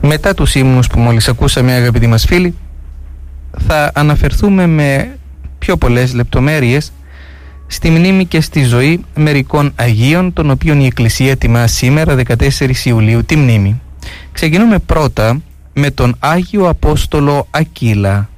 Μετά τους ύμνους που μόλις ακούσαμε, αγαπητοί μας φίλοι, θα αναφερθούμε με πιο πολλές λεπτομέρειες στη μνήμη και στη ζωή μερικών Αγίων, των οποίων η Εκκλησία τιμά σήμερα 14 Ιουλίου τη μνήμη. Ξεκινούμε πρώτα με τον Άγιο Απόστολο Ακύλα.